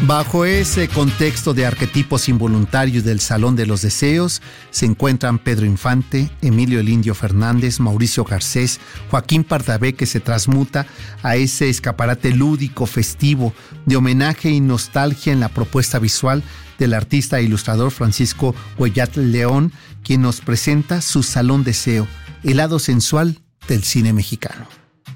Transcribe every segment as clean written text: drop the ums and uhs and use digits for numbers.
Bajo ese contexto de arquetipos involuntarios del Salón de los Deseos se encuentran Pedro Infante, Emilio el Indio Fernández, Mauricio Garcés, Joaquín Pardavé, que se transmuta a ese escaparate lúdico, festivo, de homenaje y nostalgia en la propuesta visual del artista e ilustrador Francisco Huellat León, quien nos presenta su Salón Deseo, el lado sensual del cine mexicano.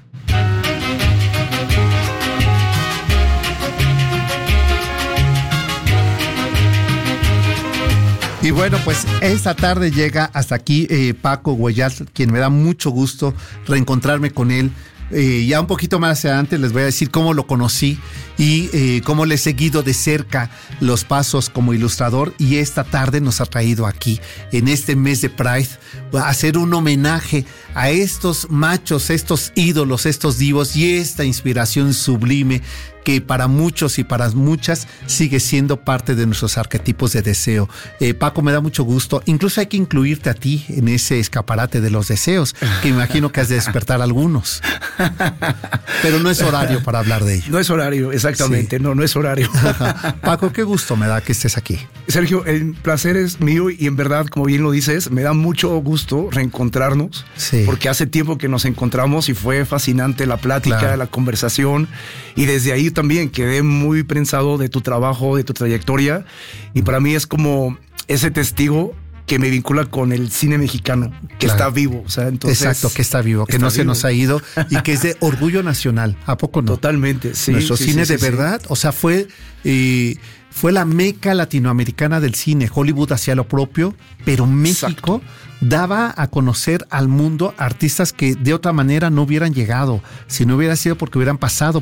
Y bueno, pues esta tarde llega hasta aquí Paco Huellat, quien me da mucho gusto reencontrarme con él. Ya un poquito más adelante les voy a decir cómo lo conocí y cómo le he seguido de cerca los pasos como ilustrador, y esta tarde nos ha traído aquí en este mes de Pride a hacer un homenaje a estos machos, estos ídolos, estos divos y esta inspiración sublime que para muchos y para muchas sigue siendo parte de nuestros arquetipos de deseo. Paco, me da mucho gusto. Incluso hay que incluirte a ti en ese escaparate de los deseos, que me imagino que has de despertar algunos. Pero no es horario para hablar de ello. No es horario, exactamente. Sí. No es horario. Paco, qué gusto me da que estés aquí. Sergio, el placer es mío y en verdad, como bien lo dices, me da mucho gusto reencontrarnos. Sí. Porque hace tiempo que nos encontramos y fue fascinante la plática, claro, la conversación, y desde ahí también quedé muy prensado de tu trabajo, de tu trayectoria, y para mí es como ese testigo que me vincula con el cine mexicano, que claro, está vivo. O sea, entonces, exacto, que está vivo, que no se nos ha ido y que es de orgullo nacional. ¿A poco no? Totalmente, sí. Nuestro cine de verdad, o sea, fue la meca latinoamericana del cine. Hollywood hacía lo propio, pero México daba a conocer al mundo artistas que de otra manera no hubieran llegado, si no hubiera sido porque hubieran pasado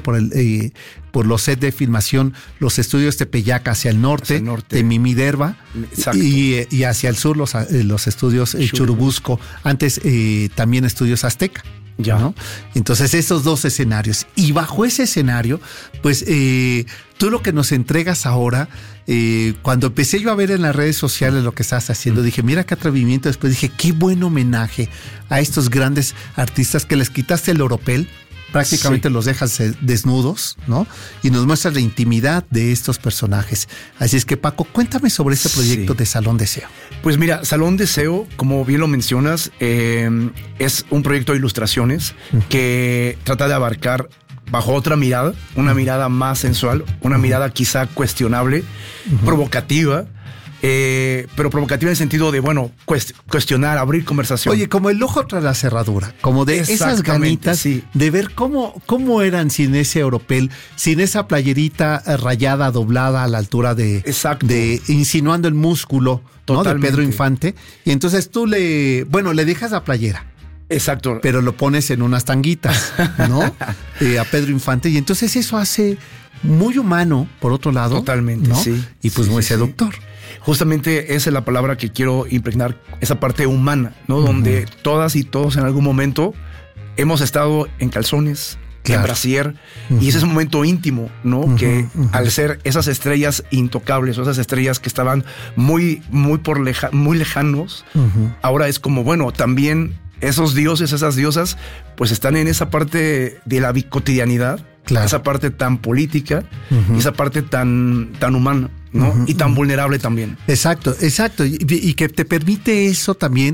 por los sets de filmación, los estudios Tepeyac hacia el norte de Mimiderva, y hacia el sur los estudios Churubusco, antes también estudios Azteca. Ya, ¿no? Entonces esos dos escenarios, y bajo ese escenario pues tú lo que nos entregas ahora, cuando empecé yo a ver en las redes sociales lo que estás haciendo, dije, mira qué atrevimiento. Después dije, qué buen homenaje a estos grandes artistas que les quitaste el oropel, prácticamente los dejas desnudos, ¿no? Y nos muestras la intimidad de estos personajes. Así es que, Paco, cuéntame sobre este proyecto de Salón Deseo. Pues mira, Salón Deseo, como bien lo mencionas, es un proyecto de ilustraciones que trata de abarcar bajo otra mirada, una mirada más sensual, una mirada quizá cuestionable, provocativa, pero provocativa en el sentido de, bueno, cuestionar, abrir conversación. Oye, como el ojo tras la cerradura, como de esas ganitas de ver cómo eran sin ese oropel, sin esa playerita rayada, doblada a la altura de insinuando el músculo, ¿no?, de Pedro Infante. Y entonces tú le dejas la playera. Exacto. Pero lo pones en unas tanguitas, ¿no? A Pedro Infante. Y entonces eso hace muy humano, por otro lado. Totalmente, ¿no? Sí. Y pues muy seductor. Justamente esa es la palabra que quiero impregnar, esa parte humana, ¿no? Donde todas y todos en algún momento hemos estado en calzones, en brasier, y ese es un momento íntimo, ¿no? Que al ser esas estrellas intocables o esas estrellas que estaban muy lejanos, ahora es como, bueno, también esos dioses, esas diosas, pues están en esa parte de la cotidianidad, esa parte tan política, y esa parte tan humana, ¿no? Y tan vulnerable también. Exacto. Y que te permite eso también,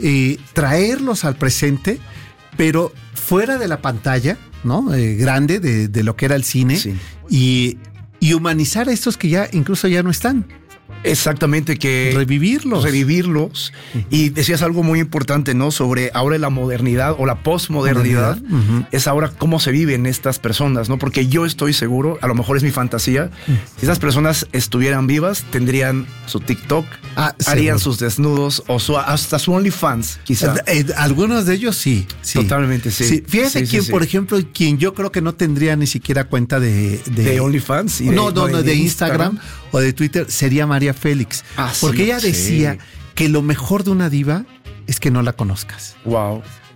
traerlos al presente, pero fuera de la pantalla, ¿no? Grande de lo que era el cine, y humanizar a estos que ya incluso ya no están. Exactamente, que revivirlos. Y decías algo muy importante, ¿no? Sobre ahora la modernidad o la posmodernidad, es ahora cómo se viven estas personas, ¿no? Porque yo estoy seguro, a lo mejor es mi fantasía, si esas personas estuvieran vivas, tendrían su TikTok, harían sus desnudos o hasta su OnlyFans, quizá. Algunos de ellos sí. Totalmente, sí. Fíjate por ejemplo, quien yo creo que no tendría ni siquiera cuenta de OnlyFans. De Instagram o de Twitter, sería María Félix. Porque ella decía que lo mejor de una diva es que no la conozcas. Wow.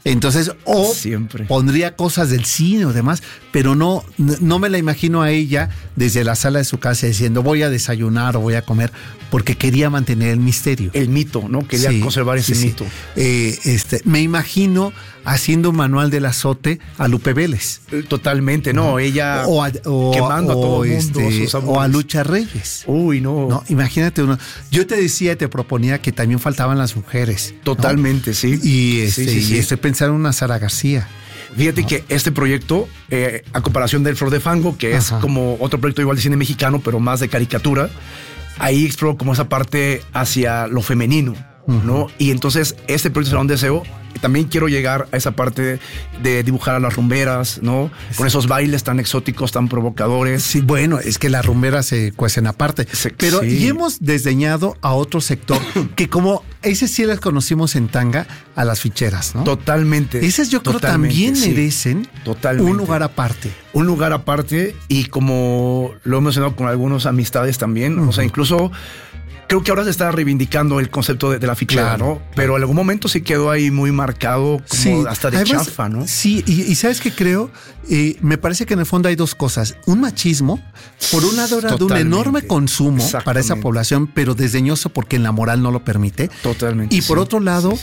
Entonces, o siempre pondría cosas del cine o demás, pero no me la imagino a ella desde la sala de su casa diciendo voy a desayunar o voy a comer, porque quería mantener el misterio. El mito, ¿no? Quería conservar ese mito. Me imagino haciendo un manual del azote a Lupe Vélez. Totalmente, no, ella quemando a todo el mundo. O a Lucha Reyes. Uy, no. Imagínate uno. Yo te decía, te proponía que también faltaban las mujeres. Totalmente, ¿no? Sí. Y estoy pensando en una Sara García. Fíjate que este proyecto, a comparación del Flor de Fango, que es como otro proyecto igual de cine mexicano, pero más de caricatura, ahí exploro como esa parte hacia lo femenino, ¿no? Y entonces este proyecto será un deseo. También quiero llegar a esa parte de dibujar a las rumberas, ¿no? Con esos bailes tan exóticos, tan provocadores. Sí, bueno, es que las rumberas se cuecen aparte. Pero y hemos desdeñado a otro sector que como ese sí las conocimos en tanga, a las ficheras, ¿no? Totalmente. Esas yo creo también merecen un lugar aparte. Un lugar aparte, y como lo he mencionado con algunas amistades también, o sea, incluso creo que ahora se está reivindicando el concepto de la fichera, ¿no? Pero en algún momento sí quedó ahí muy marcado, como hasta de además, chafa, ¿no? Sí, y ¿sabes qué creo? Me parece que en el fondo hay dos cosas. Un machismo, por un lado era de un enorme consumo para esa población, pero desdeñoso porque en la moral no lo permite. Totalmente. Y por otro lado,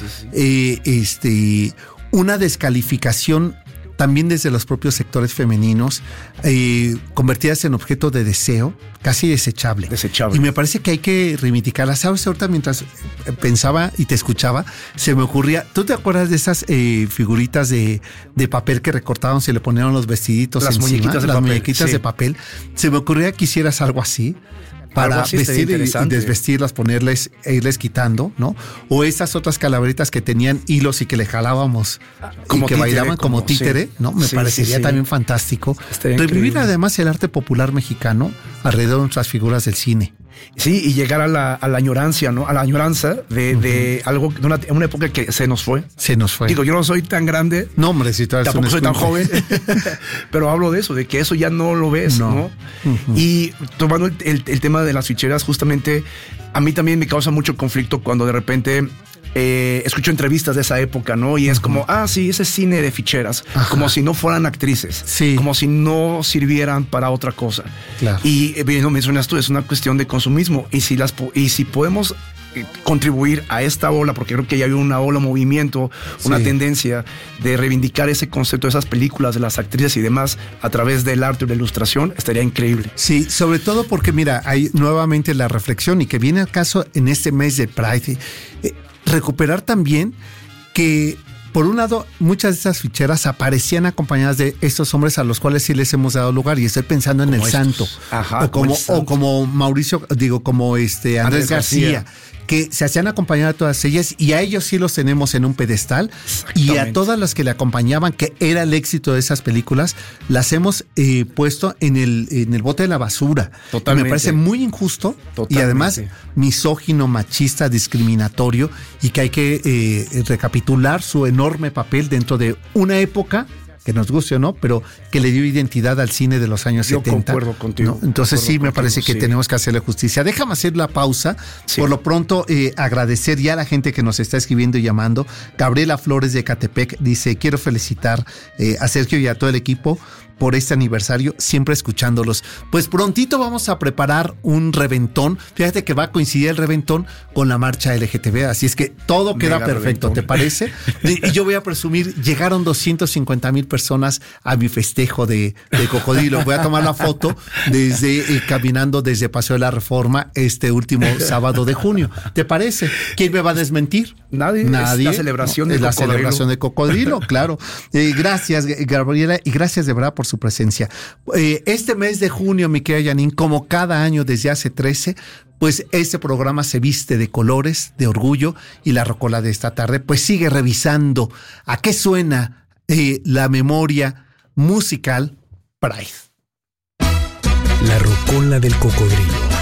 una descalificación también desde los propios sectores femeninos, convertidas en objeto de deseo, casi desechable. Y me parece que hay que reivindicarlas. ¿Sabes? Ahorita mientras pensaba y te escuchaba, se me ocurría, ¿tú te acuerdas de esas figuritas de papel que recortábamos y le ponían los vestiditos las encima? Muñequitas muñequitas de papel. Se me ocurría que hicieras algo así, para vestir y desvestirlas, ponerles e irles quitando, ¿no? O esas otras calaveritas que tenían hilos y que le jalábamos como y que títere, bailaban como títere, ¿no? Me parecería también fantástico. Revivir además el arte popular mexicano alrededor de nuestras figuras del cine. Sí, y llegar a la añorancia, ¿no? A la añoranza de algo, de una época que se nos fue. Digo, yo no soy tan grande. No, hombre, si tú eres tampoco soy tan joven. Pero hablo de eso, de que eso ya no lo ves, ¿no? Y tomando el tema de las ficheras, justamente, a mí también me causa mucho conflicto cuando de repente escucho entrevistas de esa época, ¿no? Y es como, sí, ese cine de ficheras, como si no fueran actrices, como si no sirvieran para otra cosa. Claro. Y bien, lo mencionas tú, es una cuestión de consumismo. Y si podemos contribuir a esta ola, porque creo que ya hay una ola, un movimiento, una tendencia de reivindicar ese concepto de esas películas, de las actrices y demás, a través del arte y la ilustración, estaría increíble. Sí, sobre todo porque, mira, hay nuevamente la reflexión y que viene al caso en este mes de Pride, recuperar también que, por un lado, muchas de esas ficheras aparecían acompañadas de estos hombres a los cuales sí les hemos dado lugar, y estoy pensando en el Santo, o como Mauricio, como Andrés García, que se hacían acompañar a todas ellas, y a ellos sí los tenemos en un pedestal, y a todas las que le acompañaban, que era el éxito de esas películas, las hemos puesto en el bote de la basura. Totalmente. Me parece muy injusto y además misógino, machista, discriminatorio, y que hay que recapitular su enorme papel dentro de una época que nos guste o no, pero que le dio identidad al cine de los años 70. Yo concuerdo contigo. ¿No? Entonces me parece que tenemos que hacerle justicia. Déjame hacer la pausa. Por lo pronto, agradecer ya a la gente que nos está escribiendo y llamando. Gabriela Flores de Catepec dice, quiero felicitar a Sergio y a todo el equipo por este aniversario, siempre escuchándolos. Pues prontito vamos a preparar un reventón. Fíjate que va a coincidir el reventón con la marcha LGTB, así es que todo queda perfecto, reventón. ¿Te parece? Y yo voy a presumir, llegaron 250,000 personas a mi festejo de Cocodrilo. Voy a tomar la foto caminando desde Paseo de la Reforma este último sábado de junio. ¿Te parece? ¿Quién me va a desmentir? Nadie. Es la celebración de Cocodrilo. La celebración de Cocodrilo, claro. Gracias, Gabriela, y gracias de verdad por su presencia. Este mes de junio, mi querida Janine, como cada año desde hace 13, pues este programa se viste de colores, de orgullo, y la rocola de esta tarde pues sigue revisando a qué suena la memoria musical Pride. La rocola del cocodrilo.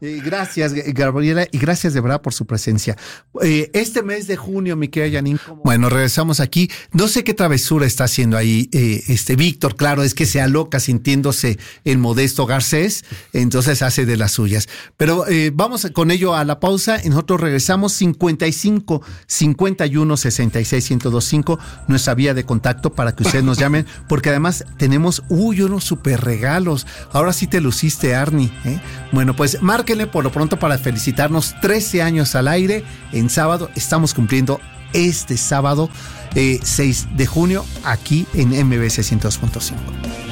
Gracias, Gabriela, y gracias de verdad por su presencia. Este mes de junio, mi querida Janine. Bueno, regresamos aquí. No sé qué travesura está haciendo ahí Víctor. Claro, es que se aloca sintiéndose el Modesto Garcés, entonces hace de las suyas. Pero vamos con ello a la pausa y nosotros regresamos. 55 51 66 1025, nuestra vía de contacto para que ustedes nos llamen, porque además tenemos unos super regalos. Ahora sí te luciste, Arnie. Bueno, pues márquenle por lo pronto para felicitarnos. 13 años al aire en sábado. Estamos cumpliendo este sábado 6 de junio aquí en MBC 102.5.